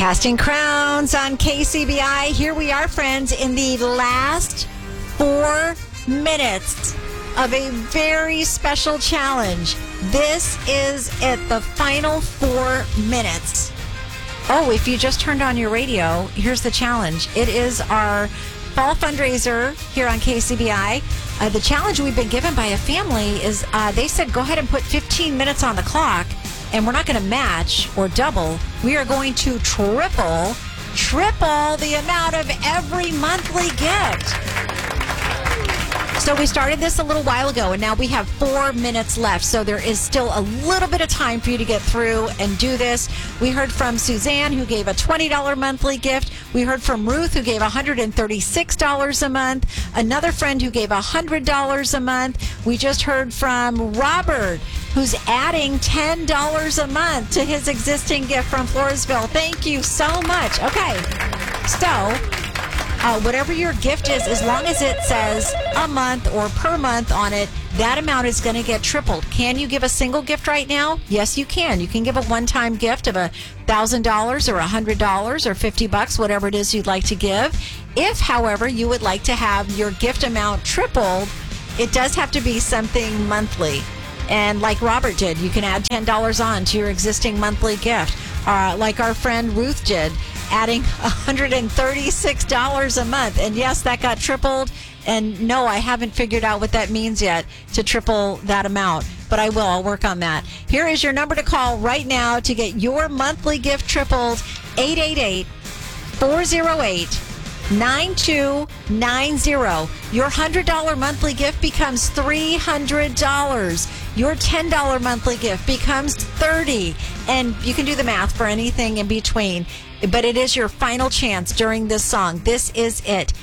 Casting crowns on KCBI. Here we are, friends, in the last 4 minutes of a very special challenge. This is it, the final 4 minutes. Oh, if you just turned on your radio, here's the challenge. It is our fall fundraiser here on KCBI. The challenge we've been given by a family is they said go ahead and put 15 minutes on the clock, and we're not going to match or double. We are going to triple the amount of every monthly gift. So we started this a little while ago, and now we have 4 minutes left. So there is still a little bit of time for you to get through and do this. We heard from Suzanne, who gave a $20 monthly gift. We heard from Ruth, who gave $136 a month. Another friend who gave $100 a month. We just heard from Robert, who's adding $10 a month to his existing gift from Floresville. Thank you so much. Okay, so whatever your gift is, as long as it says a month or per month on it, that amount is going to get tripled. Can you give a single gift right now? Yes, you can. You can give a one-time gift of $1,000 or $100 or $50, whatever it is you'd like to give. If, however, you would like to have your gift amount tripled, it does have to be something monthly. And like Robert did, you can add $10 on to your existing monthly gift. Like our friend Ruth did, adding $136 a month. And yes, that got tripled. And no, I haven't figured out what that means yet to triple that amount. But I will. I'll work on that. Here is your number to call right now to get your monthly gift tripled. 888-408-9290. Your $100 monthly gift becomes $300. Your $10 monthly gift becomes $30. And you can do the math for anything in between. But it is your final chance during this song. This is it.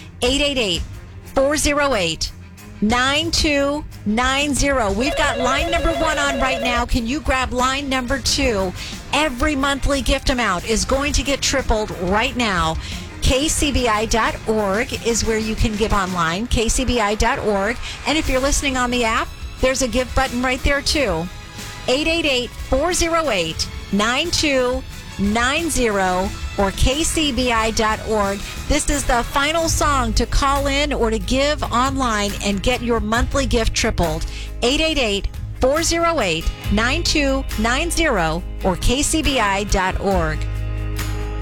888-408-9290. We've got line number 1 on right now. Can you grab line number 2? Every monthly gift amount is going to get tripled right now. KCBI.org is where you can give online. KCBI.org. And if you're listening on the app, there's a give button right there too. 888-408-9290 or kcbi.org. This is the final song to call in or to give online and get your monthly gift tripled. 888-408-9290 or kcbi.org.